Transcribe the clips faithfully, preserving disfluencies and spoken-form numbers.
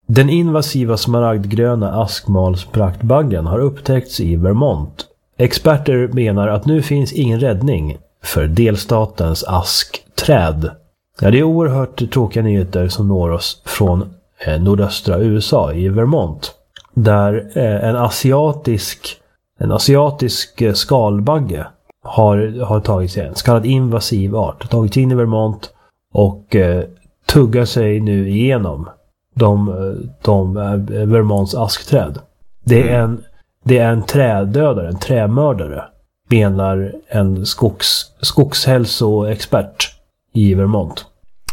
Den invasiva smaragdgröna askmalspraktbaggen har upptäckts i Vermont. Experter menar att nu finns ingen räddning för delstatens askträd. Ja, det är oerhört tråkiga nyheter som når oss från eh, nordöstra U S A i Vermont. Där eh, en asiatisk, en asiatisk eh, skalbagge har, har tagit sig en så kallad invasiv art. Tagit in i Vermont och eh, tuggar sig nu igenom de, de eh, Vermonts askträd. Det är en, det är en trädödare, en trämördare, menar en skogs, skogshälsoexpert i Vermont.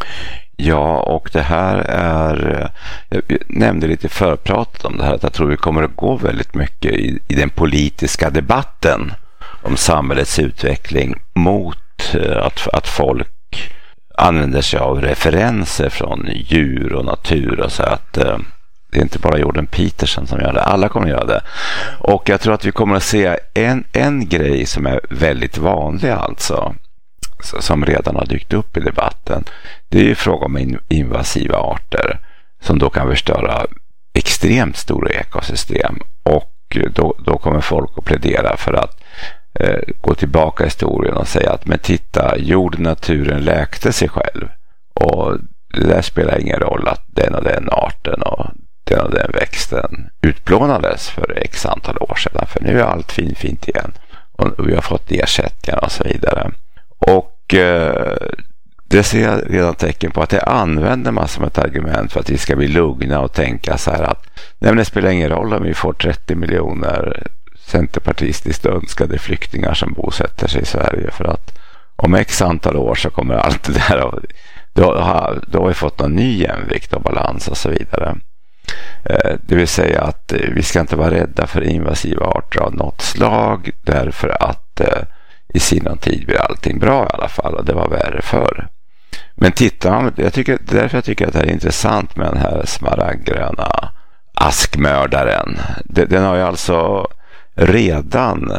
Ja, och det här är, jag nämnde lite förpratet om det här, att jag tror vi kommer att gå väldigt mycket i, i den politiska debatten om samhällets utveckling mot att, att folk använder sig av referenser från djur och natur, och så att det är inte bara Jordan Peterson som gör det, alla kommer att göra det. Och jag tror att vi kommer att se en, en grej som är väldigt vanlig, alltså som redan har dykt upp i debatten. Det är ju fråga om invasiva arter som då kan förstöra extremt stora ekosystem, och då, då kommer folk att plädera för att eh, gå tillbaka i historien och säga att men titta, jorden, naturen läkte sig själv, och det där spelar ingen roll att den och den arten och den och den växten utplånades för x antal år sedan, för nu är allt fint, fint igen och vi har fått ersättningar och så vidare. Och eh, det ser jag redan tecken på att det använder man som ett argument för att vi ska bli lugna och tänka så här att nej, men det spelar ingen roll om vi får trettio miljoner centerpartistiskt önskade flyktingar som bosätter sig i Sverige, för att om x antal år så kommer allt det där och då har, då har vi fått någon ny jämvikt och balans och så vidare. Eh, det vill säga att eh, vi ska inte vara rädda för invasiva arter av något slag, därför att eh, i sinom tid blir allting bra i alla fall, och det var värre förr. Men titta, jag tycker, därför jag tycker att det är intressant med den här smaragdgröna askmördaren. Den har ju alltså redan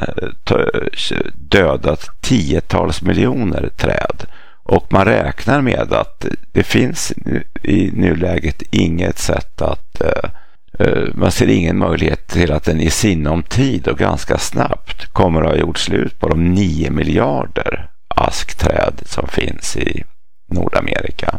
dödat tiotals miljoner träd, och man räknar med att det finns i nuläget inget sätt att man ser ingen möjlighet till att den i sinom tid och ganska snabbt kommer att ha gjort slut på de nio miljarder askträd som finns i Nordamerika.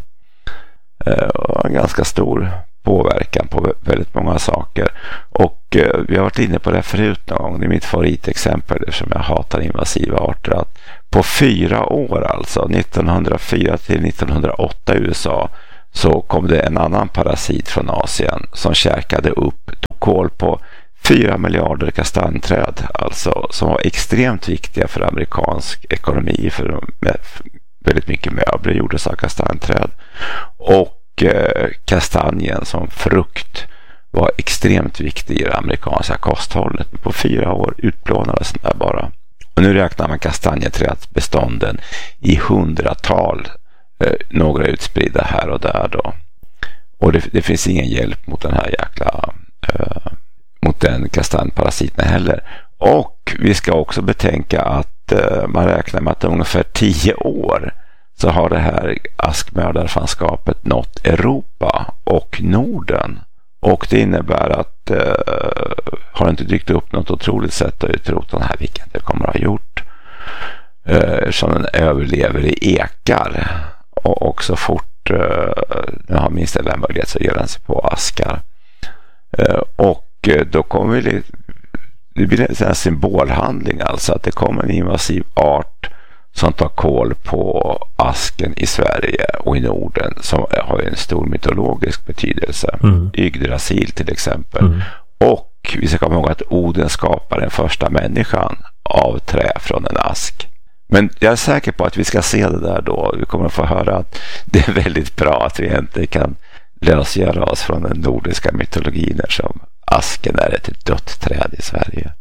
Och en ganska stor påverkan på väldigt många saker. Och vi har varit inne på det förut någon gång. Det är mitt favoritexempel eftersom jag hatar invasiva arter. Att på fyra år, alltså nittonhundrafyra till nittonhundraåtta i U S A, så kom det en annan parasit från Asien som käkade upp, tog kål på fyra miljarder kastanjträd, alltså som var extremt viktiga för amerikansk ekonomi, för väldigt mycket möbler gjordes av kastanjträd, och eh, kastanjen som frukt var extremt viktig i det amerikanska kosthållet. På fyra år utplånades den där bara. Och nu räknar man kastanjeträdsbestånden i hundratal, eh, några utspridda här och där då. Och det, det finns ingen hjälp mot den här jäkla eh, mot den kastanjparasiten heller. Och vi ska också betänka att eh, man räknar med att ungefär tio år så har det här askmördarfanskapet nått Europa och Norden. Och det innebär att eh, har det inte dykt upp något otroligt sätt att utrota den här, vilket det kommer att ha gjort, eh, som den överlever i ekar, och också fort eh, den har minst en möjlighet så ger den sig på askar. Eh, och då kommer vi, det blir en symbolhandling, alltså att det kommer en invasiv art som tar kål på asken i Sverige och i Norden, som har en stor mytologisk betydelse. Mm. Yggdrasil till exempel. Mm. Och vi ska komma ihåg att Oden skapar den första människan av trä från en ask. Men jag är säker på att vi ska se det där då. Vi kommer att få höra att det är väldigt bra att vi inte kan lösgöra oss från den nordiska mytologin som asken är ett dött träd i Sverige.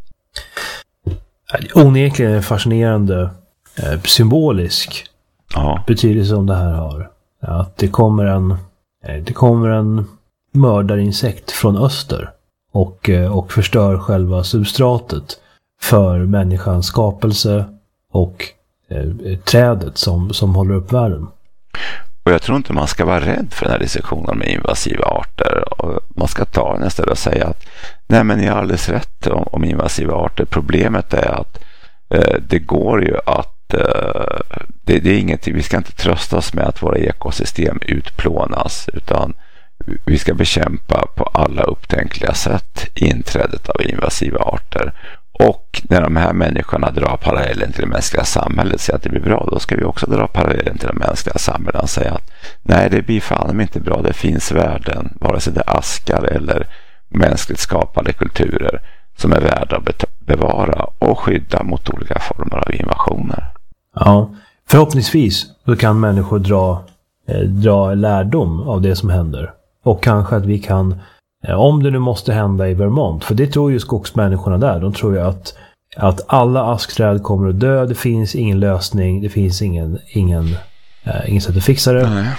Onekligen en fascinerande eh, symbolisk ja. betydelse som det här har. Att det kommer en det kommer en mördarinsekt från öster och, och förstör själva substratet för människans skapelse och eh, trädet som, som håller upp världen. Och jag tror inte man ska vara rädd för den här diskussionen med invasiva arter. Och man ska ta den istället och säga att nej, men ni har alldeles rätt om, om invasiva arter. Problemet är att eh, det går ju att eh, det, det är ingenting, vi ska inte trösta oss med att våra ekosystem utplånas, utan vi ska bekämpa på alla upptänkliga sätt inträdet av invasiva arter. Och när de här människorna drar parallellen till det mänskliga samhället och säger att det blir bra, då ska vi också dra parallellen till det mänskliga samhället och säga att nej, det blir fan inte bra. Det finns värden, vare sig det är askar eller mänskligt skapade kulturer, som är värda att bevara och skydda mot olika former av invasioner. Ja, förhoppningsvis så kan människor dra, eh, dra lärdom av det som händer. Och kanske att vi kan, om det nu måste hända i Vermont, för det tror ju skogsmänniskorna där, de tror ju att, att alla askträd kommer att dö, det finns ingen lösning, det finns ingen, ingen, äh, ingen sätt att fixa det. Mm.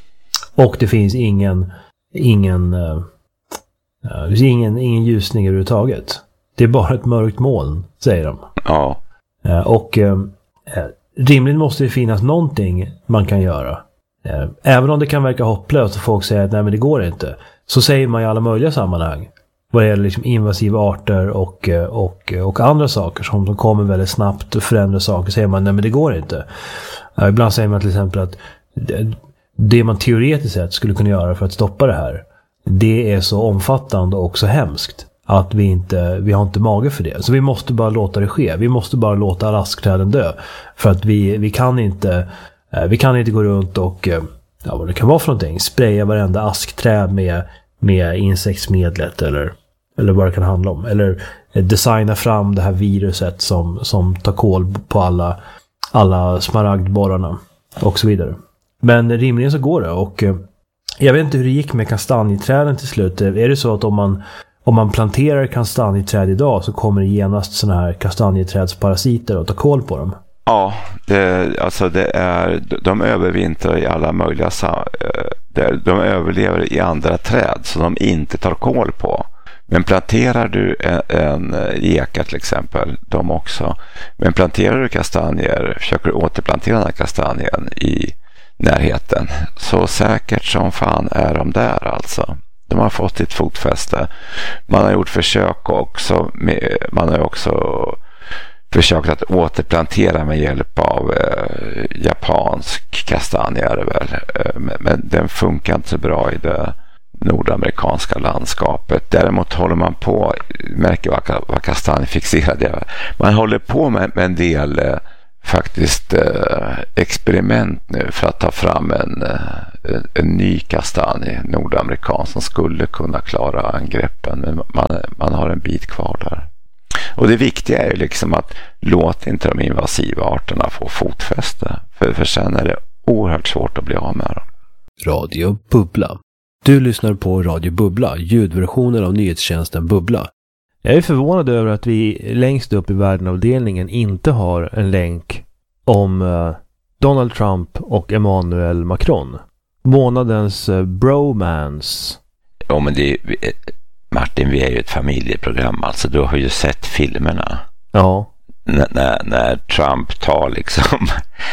Och det finns ingen ingen, äh, det finns ingen ingen ljusning överhuvudtaget. Det är bara ett mörkt moln, säger de. Ja. Äh, och äh, rimligen måste det finnas någonting man kan göra. Även om det kan verka hopplöst och folk säger att nej, men det går inte, så säger man i alla möjliga sammanhang vad det gäller liksom invasiva arter och, och, och andra saker som, som kommer väldigt snabbt och förändrar saker, säger man nej, men det går inte. Ibland säger man till exempel att det, det man teoretiskt sett skulle kunna göra för att stoppa det här, det är så omfattande och så hemskt att vi inte vi har inte mage för det. Så vi måste bara låta det ske. Vi måste bara låta alla askträden dö, för att vi, vi kan inte Vi kan inte gå runt och, ja, vad det kan vara för någonting, spraya varenda askträd med, med insektsmedlet eller, eller vad det kan handla om. Eller designa fram det här viruset som, som tar koll på alla, alla smaragdborrarna och så vidare. Men rimligen så går det, och jag vet inte hur det gick med kastanjeträden till slut. Är det så att om man, om man planterar kastanjeträd idag så kommer det genast såna här kastanjeträdsparasiter och ta koll på dem? Ja, det, alltså det är, de övervintrar i alla möjliga, de överlever i andra träd som de inte tar koll på. Men planterar du en, en eka till exempel, de också. Men planterar du kastanjer, försöker du återplantera den här kastanjen i närheten, så säkert som fan är de där alltså. De har fått sitt fotfäste. Man har gjort försök också, med, man har också försökt att återplantera med hjälp av eh, japansk kastanjer väl. Eh, men, men den funkar inte så bra i det nordamerikanska landskapet. Däremot håller man på, märker vad, vad kastanjefixerad är. Man håller på med, med en del eh, faktiskt eh, experiment nu för att ta fram en, en, en ny kastanj, nordamerikansk, som skulle kunna klara angreppen. Men man, man har en bit kvar där. Och det viktiga är ju liksom att låta inte de invasiva arterna få fotfäste. För, för sen är det oerhört svårt att bli av med dem. Radio Bubbla. Du lyssnar på Radio Bubbla, ljudversionen av nyhetstjänsten Bubbla. Jag är förvånad över att vi längst upp i världenavdelningen inte har en länk om uh, Donald Trump och Emmanuel Macron. Månadens uh, bromance. Ja, men det är, Martin, vi är ju ett familjeprogram, alltså du har ju sett filmerna. Ja. N- när, när Trump tar liksom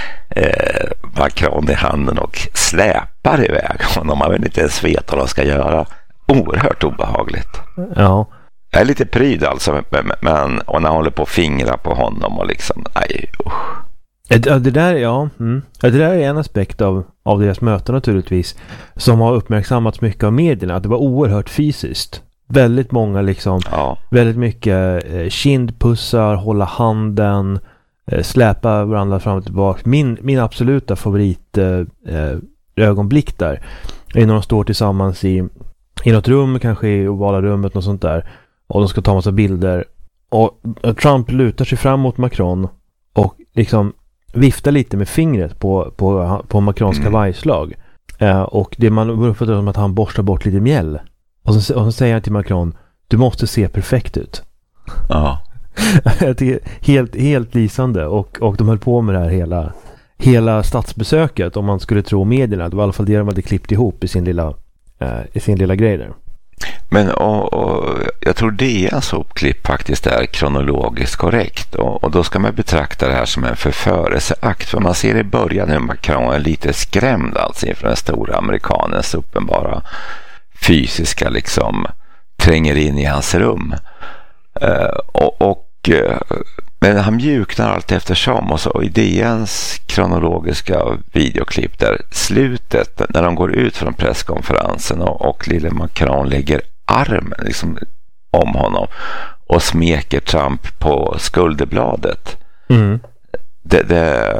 eh, Macron i handen och släpar iväg honom, man vill inte ens veta vad de ska göra. Oerhört obehagligt. Ja. Jag är lite pryd alltså, men och när han håller på att fingra på honom och liksom, nej, usch. Det, det där, ja, mm. det där är en aspekt av, av deras möten naturligtvis, som har uppmärksammats mycket av medierna, att det var oerhört fysiskt. Väldigt många liksom, ja. Väldigt mycket eh, kindpussar, hålla handen, eh, släpa varandra fram och tillbaka. Min, min absoluta favorit eh, eh, ögonblick där är när de står tillsammans i, i något rum, kanske i ovala rummet, något sånt där, och de ska ta massa bilder. Och Trump lutar sig fram mot Macron och liksom viftar lite med fingret på, på, på Macrons mm. kavajslag. Eh, och det man uppfattar som att han borstar bort lite mjäll. Och så, och så säger han till Macron, du måste se perfekt ut. Ja. helt, helt lysande. Och, och de höll på med det här hela, hela statsbesöket, om man skulle tro medierna. Det var i alla fall det de hade klippt ihop i sin lilla, eh, i sin lilla grej där. Men och, och, jag tror D N:s uppklipp faktiskt är kronologiskt korrekt och, och då ska man betrakta det här som en förförelseakt, för man ser i början hur Macron är lite skrämd alltså inför den stora amerikanens uppenbara fysiska liksom tränger in i hans rum uh, och, och uh, men han mjuknar allt eftersom, och så i D N:s kronologiska videoklipp där slutet när de går ut från presskonferensen och, och lille Macron lägger armen liksom om honom och smeker Trump på skulderbladet. Mm. Det, det,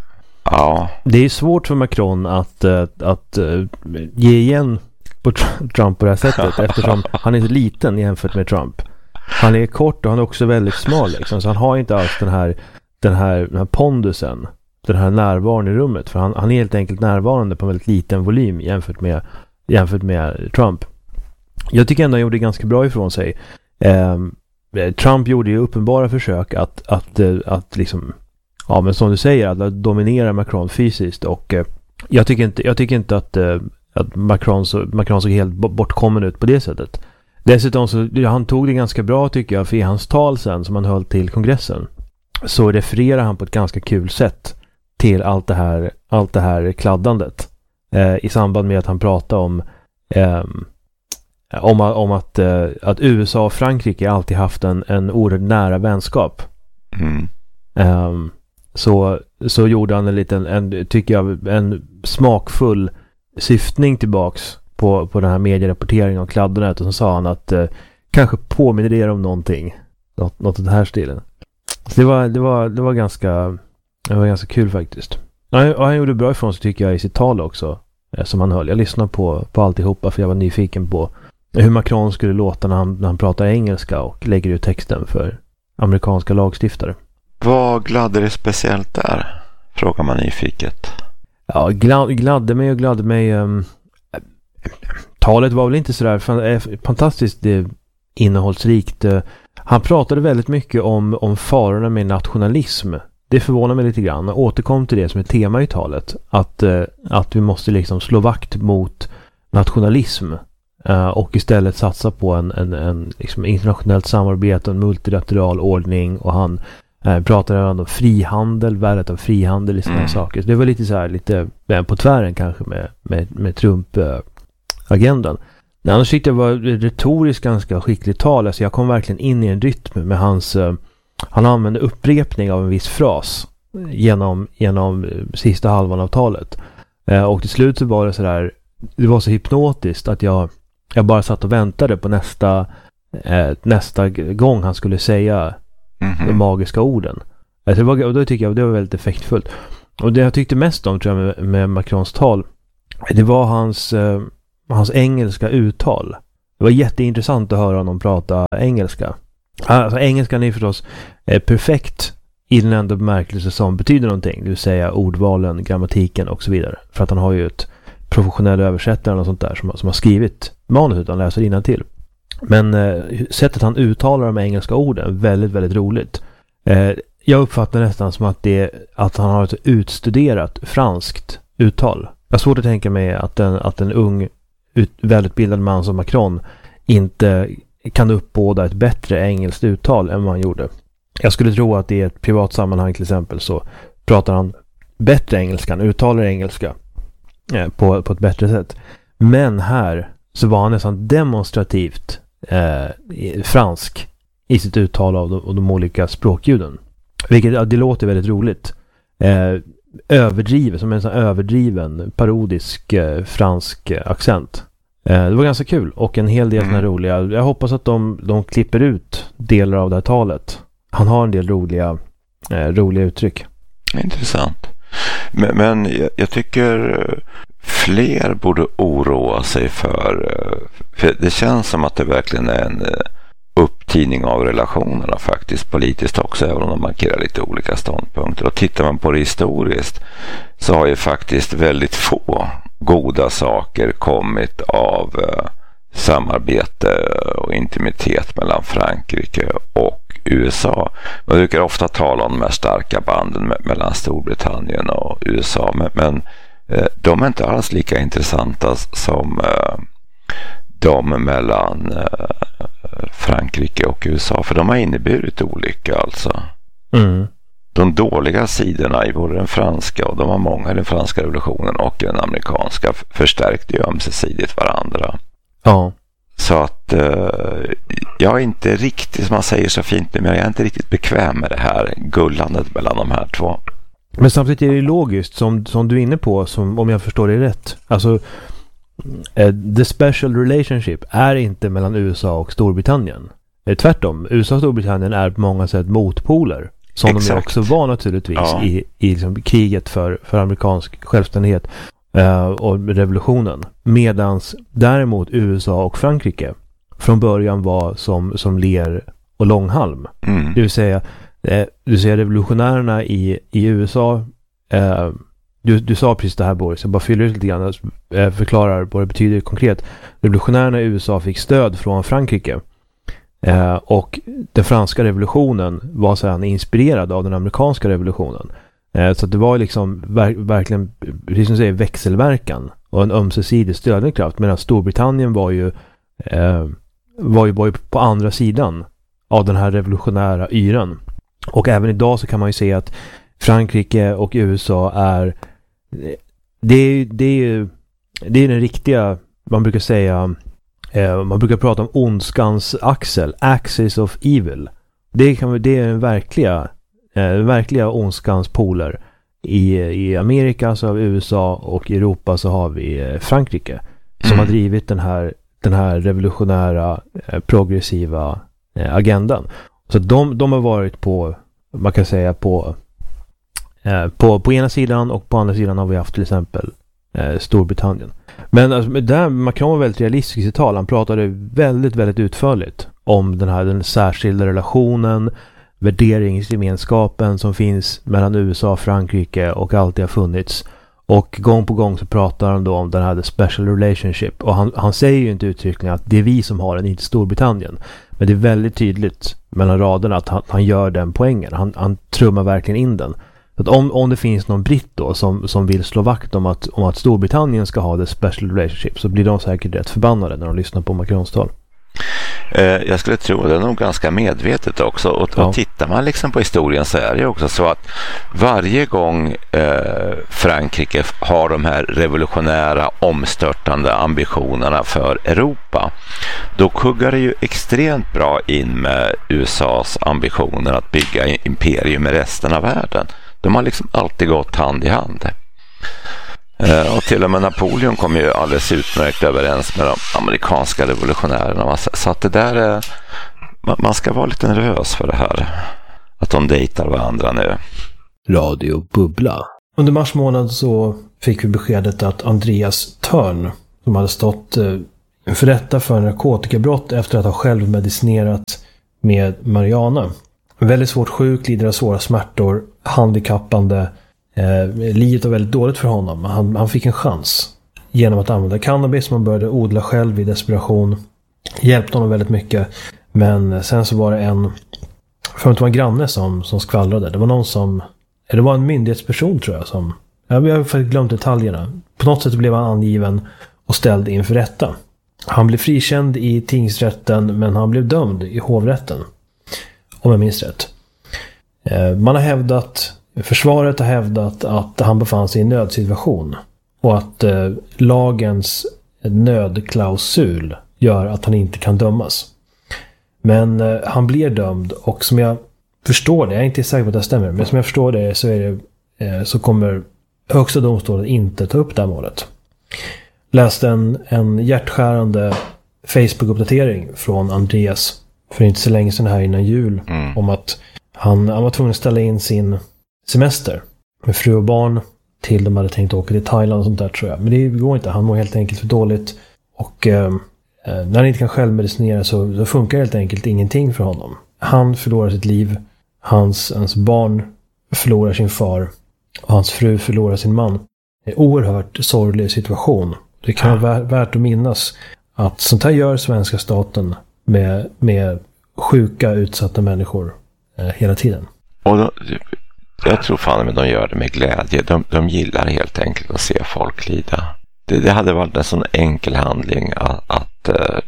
ja. Det är svårt för Macron att, att, att ge igen på Trump på det här sättet eftersom han är så liten jämfört med Trump. Han är kort och han är också väldigt smal liksom, så han har inte alls den här, den här, den här pondusen, den här närvaron i rummet, för han, han är helt enkelt närvarande på en väldigt liten volym jämfört med, jämfört med Trump. Jag tycker ändå han gjorde ganska bra ifrån sig. Eh, Trump gjorde ju uppenbara försök att, att, att, att liksom, ja men som du säger, att dominera Macron fysiskt, och eh, jag tycker inte, jag tycker inte att, eh, att Macron, så, Macron såg helt bortkommen ut på det sättet. Dessutom så, ja, han tog det ganska bra tycker jag, för i hans tal sen som han höll till kongressen så refererar han på ett ganska kul sätt till allt det här, allt det här kladdandet eh, i samband med att han pratade om eh, om, om att, eh, att U S A och Frankrike alltid haft en, en oerhört nära vänskap. Mm. Eh, så, så gjorde han en liten, en, tycker jag, en smakfull syftning tillbaks på, på den här medierapporteringen om kladdandet, och så sa han att eh, kanske påminner det om någonting, något, något av den här stilen. Så det var, det var, det var ganska det var ganska kul faktiskt. Han, och han gjorde bra ifrån sig tycker jag i sitt tal också, eh, som han höll. Jag lyssnade på, på alltihopa för jag var nyfiken på hur Macron skulle låta när han, när han pratar engelska och lägger ut texten för amerikanska lagstiftare. Vad gladde det speciellt där? Frågar man nyfiket. Ja, glad, gladde mig och gladde mig. Um, talet var väl inte sådär fantastiskt det, innehållsrikt. Han pratade väldigt mycket om, om farorna med nationalism. Det förvånar mig lite grann. Jag återkom till det som ett tema i talet. Att, att vi måste liksom slå vakt mot nationalism och istället satsa på en, en, en liksom internationellt samarbete och en multilateral ordning. Och han eh, pratade om frihandel, värdet av frihandel i sådana mm. saker. Så det var lite så här, lite på tvären kanske med, med, med Trump-agendan. Nej, annars tyckte jag det var retoriskt ganska skickligt tal. Alltså jag kom verkligen in i en rytm med hans... Uh, han använde upprepning av en viss fras genom, genom sista halvan av talet. Uh, och till slut så var det så där... Det var så hypnotiskt att jag, jag bara satt och väntade på nästa, uh, nästa gång han skulle säga mm-hmm. de magiska orden. Alltså det var, och då tycker jag det var väldigt effektfullt. Och det jag tyckte mest om tror jag, med, med Macrons tal, det var hans... Uh, hans engelska uttal. Det var jätteintressant att höra honom prata engelska. Alltså engelskan är förstås eh, perfekt i den enda bemärkelse som betyder någonting. Det vill säga ordvalen, grammatiken och så vidare. För att han har ju ett professionell översättare och sånt där som, som har skrivit manus utan läser innantill. Men eh, sättet han uttalar de engelska orden är väldigt, väldigt roligt. Eh, jag uppfattar nästan som att, det, att han har ett utstuderat franskt uttal. Jag har svårt att tänka mig att en, att en ung Ut, välutbildad man som Macron inte kan uppbåda ett bättre engelskt uttal än vad han gjorde. Jag skulle tro att i ett privat sammanhang till exempel så pratar han bättre engelska, uttalar engelska eh, på, på ett bättre sätt. Men här så var han nästan demonstrativt eh, fransk i sitt uttal av de, av de olika språkljuden. Vilket ja, det låter väldigt roligt. Eh, överdriven, som en sån överdriven parodisk eh, fransk eh, accent. Eh, det var ganska kul och en hel del mm. såna roliga. Jag hoppas att de, de klipper ut delar av det här talet. Han har en del roliga eh, roliga uttryck. Intressant. Men, men jag, jag tycker fler borde oroa sig för, för det känns som att det verkligen är en upptidning av relationerna faktiskt politiskt också, även om de markerar lite olika ståndpunkter. Och tittar man på det historiskt så har ju faktiskt väldigt få goda saker kommit av eh, samarbete och intimitet mellan Frankrike och U S A. Man brukar ofta tala om de här starka banden me- mellan Storbritannien och U S A, men, men eh, de är inte alls lika intressanta som eh, de mellan uh, Frankrike och U S A, för de har inneburit olycka alltså. Mm. De dåliga sidorna i både den franska, och de var många i den franska revolutionen och den amerikanska, förstärkte ju ömsesidigt varandra. Ja. Så att uh, jag är inte riktigt, som man säger så fint, men jag är inte riktigt bekväm med det här gullandet mellan de här två. Men samtidigt är det logiskt, som, som du är inne på, som, om jag förstår det rätt. Alltså, eh, the special relationship är inte mellan U S A och Storbritannien. Eh, tvärtom, U S A och Storbritannien är på många sätt motpoler. Som Exakt. De också var naturligtvis ja. i, i liksom kriget för, för amerikansk självständighet eh, och revolutionen. Medans däremot U S A och Frankrike från början var som, som ler och långhalm. Mm. Det vill säga Eh, du ser revolutionärerna i, i U S A eh, du, du sa precis det här, Boris, jag bara fyller ut lite grann, eh, förklarar vad det betyder konkret. Revolutionärerna i U S A fick stöd från Frankrike eh, och den franska revolutionen var sedan inspirerad av den amerikanska revolutionen, eh, så att det var liksom ver- verkligen, precis som du säger, växelverkan och en ömsesidig stödlig kraft, medan Storbritannien var ju, eh, var ju var ju på andra sidan av den här revolutionära yran. Och även idag så kan man ju se att Frankrike och U S A är det är det är ju det är den riktiga, man brukar säga eh, man brukar prata om ondskans axel, axis of evil. Det kan det är den verkliga eh, den verkliga ondskans poler. I i Amerika så har vi U S A och i Europa så har vi eh, Frankrike som mm. har drivit den här den här revolutionära eh, progressiva eh, agendan. Så de, de har varit på, man kan säga på, eh, på på ena sidan, och på andra sidan har vi haft till exempel eh, Storbritannien. Men alltså, där Macron var väldigt realistisk i sitt tal. Han pratade väldigt, väldigt utförligt om den här den särskilda relationen, värderingsgemenskapen som finns mellan U S A och Frankrike och alltid har funnits. Och gång på gång så pratar han då om den här the special relationship. Och han, han säger ju inte uttryckligen att det är vi som har den, inte Storbritannien. Men det är väldigt tydligt mellan raderna att han, han gör den poängen. Han, han trummar verkligen in den. Så att om, om det finns någon britt då som, som vill slå vakt om att, om att Storbritannien ska ha the special relationship, så blir de säkert rätt förbannade när de lyssnar på Macrons tal. Jag skulle tro det är nog ganska medvetet också, och, ja. och tittar man liksom på historien så är det också så att varje gång eh, Frankrike har de här revolutionära omstörtande ambitionerna för Europa, då kuggar det ju extremt bra in med U S A:s ambitioner att bygga imperium med resten av världen. De har liksom alltid gått hand i hand. Och till och med Napoleon kom ju alldeles utmärkt överens med de amerikanska revolutionärerna. Så att det där är, man ska vara lite nervös för det här, att de dejtar varandra nu. Radio Bubbla. Under mars månad så fick vi beskedet att Andreas Törn, som hade stått för rätta för narkotikabrott efter att ha själv medicinerat med marijuana, väldigt svårt sjuk, lider av svåra smärtor, handikappande. Eh, livet var väldigt dåligt för honom. Han, han fick en chans genom att använda cannabis som han började odla själv i desperation. Hjälpte honom väldigt mycket. Men sen så var det en, för att det var en granne som, som skvallrade. Det var någon som, det var en myndighetsperson tror jag som, jag har faktiskt glömt detaljerna. På något sätt blev han angiven och ställd inför rätta. Han blev frikänd i tingsrätten, men han blev dömd i hovrätten, om jag minns rätt. Eh, man har hävdat Försvaret har hävdat att han befann sig i en nödsituation och att eh, lagens nödklausul gör att han inte kan dömas. Men eh, han blir dömd, och som jag förstår det, jag är inte säker på att det stämmer, men som jag förstår det så, är det, eh, så kommer högsta domstolen inte ta upp det här målet. Läste en, en hjärtskärande Facebook-uppdatering från Andreas för inte så länge sedan här innan jul mm. om att han, han var tvungen att ställa in sin semester med fru och barn till de hade tänkt åka till Thailand och sånt där, tror jag. Men det går inte, han mår helt enkelt för dåligt. Och eh, när han inte kan självmedicinera så, så funkar helt enkelt ingenting för honom. Han förlorar sitt liv, hans, hans barn förlorar sin far och hans fru förlorar sin man. Det är en oerhört sorglig situation. Det kan vara värt att minnas att sånt här gör svenska staten med, med sjuka, utsatta människor eh, hela tiden. Och då, jag tror fan att de gör det med glädje. De, de gillar helt enkelt att se folk lida. Det, det hade varit en sån enkel handling att, att uh,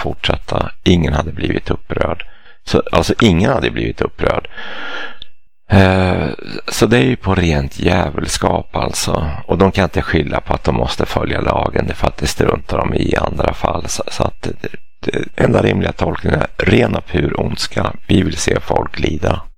fortsätta. Ingen hade blivit upprörd. Så, alltså ingen hade blivit upprörd. Eh, så det är ju på rent jävelskap alltså. Och de kan inte skylla på att de måste följa lagen. Det för att det struntar de i andra fall. Så, så att det, det enda rimliga tolkningen är ren och pur ondska. Vi vill se folk lida.